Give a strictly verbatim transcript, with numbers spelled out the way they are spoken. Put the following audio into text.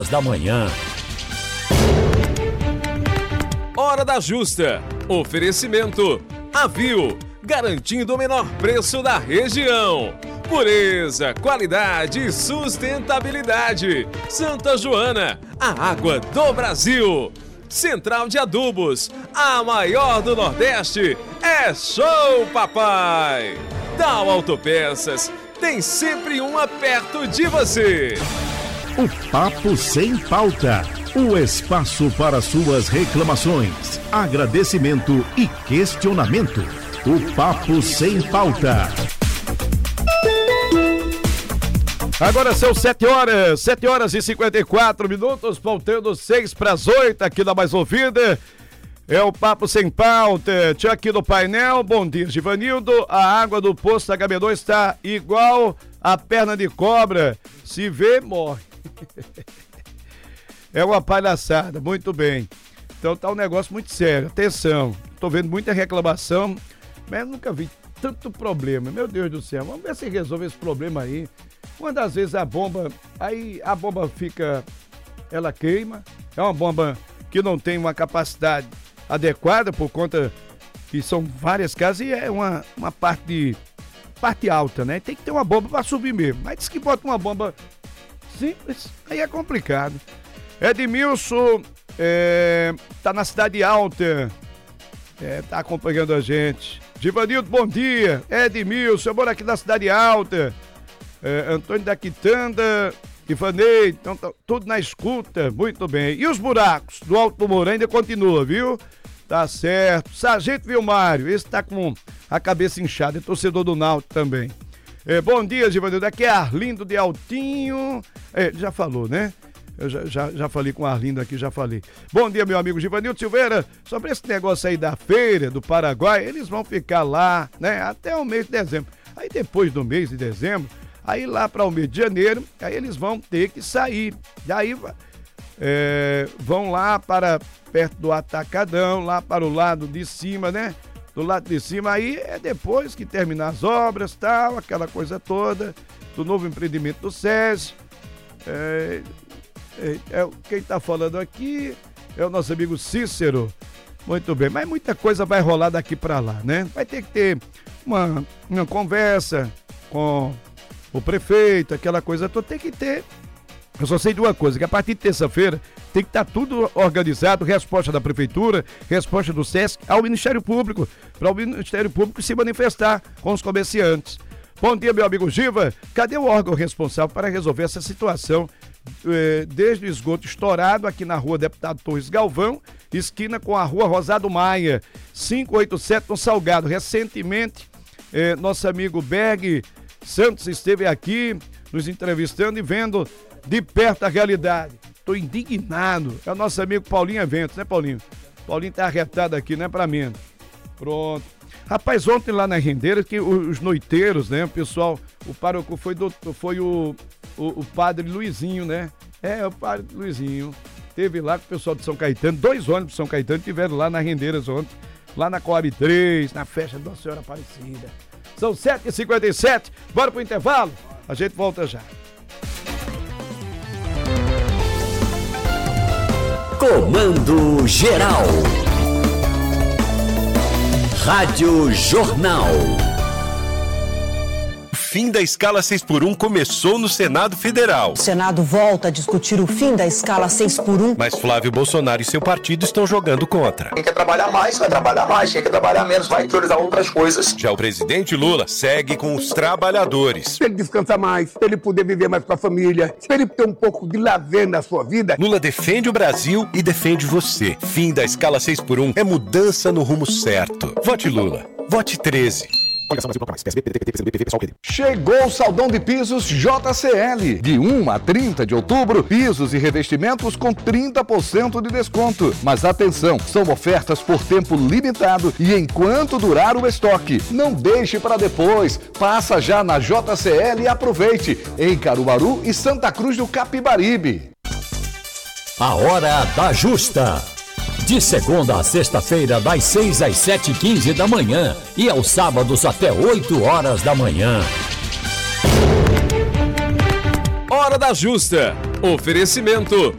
da manhã. Hora da Justa. Oferecimento Avil, garantindo o menor preço da região. Pureza, qualidade e sustentabilidade. Santa Joana, a água do Brasil. Central de Adubos, a maior do Nordeste. É show, papai! Dal Autopeças, tem sempre uma perto de você. O Papo Sem Pauta. O espaço para suas reclamações, agradecimento e questionamento. O Papo Sem Pauta. Agora são sete horas, sete horas e cinquenta e quatro minutos, faltando seis para as oito aqui na Mais Ouvida. É o Papo Sem Pauta. Tinha aqui no painel, bom dia, Givanildo. A água do posto H B dois está igual a perna de cobra. Se vê, morre. É uma palhaçada, muito bem. Então tá um negócio muito sério, atenção. Tô vendo muita reclamação, mas nunca vi tanto problema. Meu Deus do céu, vamos ver se resolve esse problema aí. Uma das vezes a bomba, aí a bomba fica, ela queima. É uma bomba que não tem uma capacidade adequada por conta que são várias casas e é uma, uma parte, de, parte alta, né? Tem que ter uma bomba para subir mesmo. Mas diz que bota uma bomba simples, aí é complicado. Edmilson é, tá na Cidade Alta, é, tá acompanhando a gente. Givanildo, bom dia. Edmilson, eu moro aqui na Cidade Alta. É, Antônio da Quitanda, Ivanei, então tá tudo na escuta, muito bem. E os buracos do Alto do Mourão ainda continua, viu? Tá certo. Sargento Vilmário, esse tá com a cabeça inchada, é torcedor do Náutico também. É, bom dia, Givanildo, aqui é Arlindo de Altinho. É, já falou, né? Eu já, já, já falei com o Arlindo aqui, já falei. Bom dia, meu amigo Givanildo Silveira. Sobre esse negócio aí da feira do Paraguai, eles vão ficar lá, né, até o mês de dezembro. Aí depois do mês de dezembro, aí lá para o mês de janeiro, aí eles vão ter que sair. E aí é, vão lá para perto do Atacadão, lá para o lado de cima, né? Do lado de cima, aí é depois que terminar as obras, tal, aquela coisa toda, do novo empreendimento do SESI. É... É, é, quem está falando aqui é o nosso amigo Cícero. Muito bem, mas muita coisa vai rolar daqui para lá, né? Vai ter que ter uma, uma conversa com o prefeito, aquela coisa toda. Tem que ter. Eu só sei de uma coisa, que a partir de terça-feira tem que estar tudo organizado, resposta da prefeitura, resposta do SESC ao Ministério Público, para o Ministério Público se manifestar com os comerciantes. Bom dia, meu amigo Giva. Cadê o órgão responsável para resolver essa situação? Desde o esgoto estourado aqui na rua Deputado Torres Galvão, esquina com a rua Rosado Maia, quinhentos e oitenta e sete no Salgado. Recentemente, eh, nosso amigo Berg Santos esteve aqui nos entrevistando e vendo de perto a realidade. Estou indignado. É o nosso amigo Paulinho Eventos, né, Paulinho? Paulinho tá arretado aqui, não é pra mim. Pronto. Rapaz, ontem lá na Rendeira, que os noiteiros, né, o pessoal, o pároco foi, do, foi o, o, o padre Luizinho, né? É, o padre Luizinho. Teve lá com o pessoal de São Caetano, dois ônibus de São Caetano tiveram lá na Rendeiras ontem, lá na Coab três, na festa da Nossa Senhora Aparecida. São sete e cinquenta e sete, bora pro intervalo? A gente volta já. Comando Geral. Rádio Jornal. O fim da escala seis por um começou no Senado Federal. O Senado volta a discutir o fim da escala seis por um. Mas Flávio Bolsonaro e seu partido estão jogando contra. Quem quer trabalhar mais, vai trabalhar mais. Quem quer trabalhar menos, vai priorizar outras coisas. Já o presidente Lula segue com os trabalhadores. Pra ele descansar mais, pra ele poder viver mais com a família, pra ele ter um pouco de lazer na sua vida. Lula defende o Brasil e defende você. Fim da escala seis por um é mudança no rumo certo. Vote Lula. Vote treze. Chegou o saldão de pisos J C L. De um a trinta de outubro, pisos e revestimentos com trinta por cento de desconto. Mas atenção, são ofertas por tempo limitado e enquanto durar o estoque. Não deixe para depois. Passa já na J C L e aproveite. Em Caruaru e Santa Cruz do Capibaribe. A Hora da Justa. De segunda a sexta-feira, das seis às sete e quinze da manhã e aos sábados até oito horas da manhã. Hora da Justa. Oferecimento